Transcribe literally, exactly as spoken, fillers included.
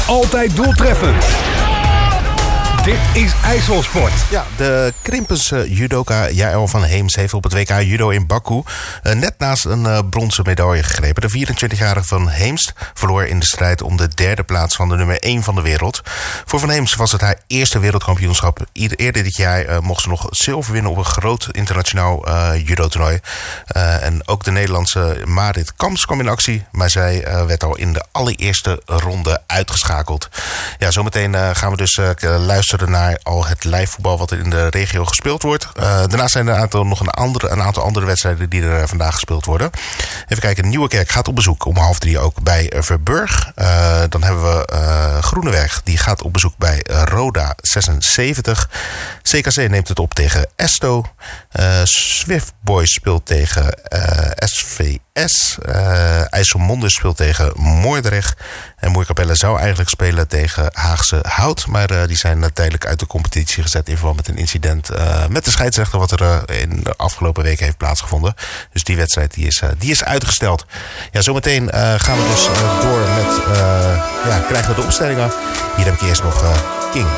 Altijd doeltreffend. Dit is IJsselsport. Ja, de Krimpens uh, judoka Jaël van Heems heeft op het W K judo in Baku uh, net naast een uh, bronzen medaille gegrepen. De vierentwintigjarige van Heems verloor in de strijd om de derde plaats van de nummer één van de wereld. Voor Van Heems was het haar eerste wereldkampioenschap. Eerder dit jaar uh, mocht ze nog zilver winnen op een groot internationaal uh, judo-toernooi. Uh, en ook de Nederlandse Marit Kamps kwam in actie, maar zij uh, werd al in de allereerste ronde uitgeschakeld. Ja, zometeen uh, gaan we dus uh, luisteren naar al het live voetbal wat er in de regio gespeeld wordt. Uh, daarnaast zijn er een aantal, nog een, andere, een aantal andere wedstrijden die er uh, vandaag gespeeld worden. Even kijken, Nieuwekerk gaat op bezoek om half drie ook bij Verburg. Uh, dan hebben we uh, Groeneweg, die gaat op bezoek bij Roda zesenzeventig. C K C neemt het op tegen Esto. Uh, Swift Boys speelt tegen uh, S V S. Uh, IJsselmonde speelt tegen Moordrecht. En Moerkapelle zou eigenlijk spelen tegen Haagse Hout. Maar uh, die zijn uh, tijdelijk uit de competitie gezet in verband met een incident uh, met de scheidsrechter wat er uh, in de afgelopen weken heeft plaatsgevonden. Dus die wedstrijd die is, uh, die is uitgesteld. Ja, zometeen uh, gaan we dus uh, door met, uh, ja, krijgen we de opstellingen. Hier heb ik eerst nog uh, King.